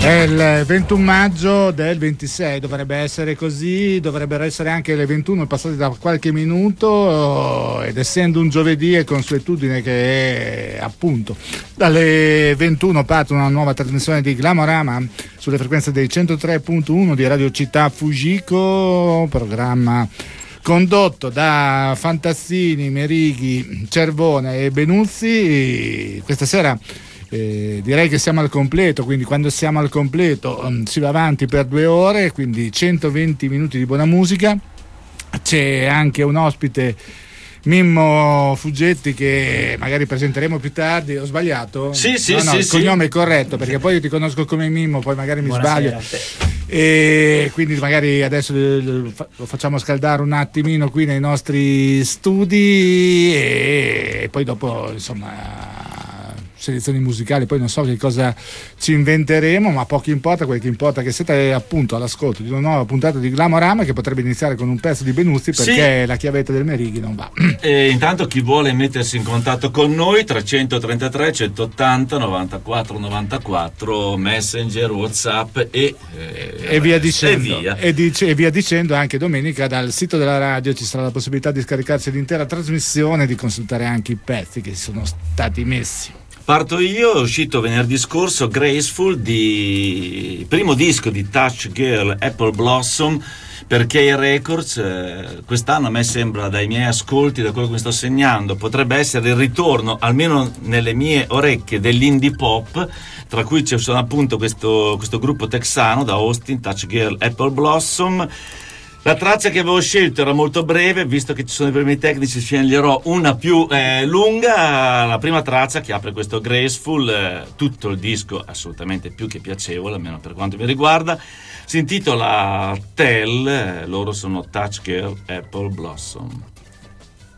È il 21 maggio del 26, dovrebbe essere così, dovrebbero essere anche le 21 passate da qualche minuto, ed essendo un giovedì è consuetudine che è appunto dalle 21 parte una nuova trasmissione di Glamorama sulle frequenze dei 103.1 di Radio Città Fujiko, programma condotto da Fantassini, Merighi, Cervone e Benuzzi. Questa sera direi che siamo al completo, quindi quando siamo al completo si va avanti per 2 ore, quindi 120 minuti di buona musica. C'è anche un ospite, Mimmo Fuggetti, che magari presenteremo più tardi. Ho sbagliato? Sì, il cognome è corretto, perché poi io ti conosco come Mimmo, poi magari mi sbaglio, e quindi magari adesso lo facciamo scaldare un attimino qui nei nostri studi e poi dopo insomma selezioni musicali, poi non so che cosa ci inventeremo, ma poco importa. Quel che importa è che siete appunto all'ascolto di una nuova puntata di Glamorama, che potrebbe iniziare con un pezzo di Benuzzi, perché sì, la chiavetta del Merighi non va. E intanto chi vuole mettersi in contatto con noi, 333 180 94 94, Messenger, WhatsApp e via dicendo, e via dicendo. Anche domenica dal sito della radio ci sarà la possibilità di scaricarsi l'intera trasmissione, di consultare anche i pezzi che sono stati messi. Parto io. È uscito venerdì scorso Graceful, primo disco di Touch Girl Apple Blossom, perché i Records quest'anno, a me sembra, dai miei ascolti, da quello che mi sto segnando, potrebbe essere il ritorno, almeno nelle mie orecchie, dell'indie pop, tra cui c'è appunto questo gruppo texano da Austin, Touch Girl Apple Blossom. La traccia che avevo scelto era molto breve, visto che ci sono i problemi tecnici sceglierò una più lunga. La prima traccia che apre questo Graceful, tutto il disco assolutamente più che piacevole, almeno per quanto mi riguarda, si intitola Tell, loro sono Touch Girl Apple Blossom.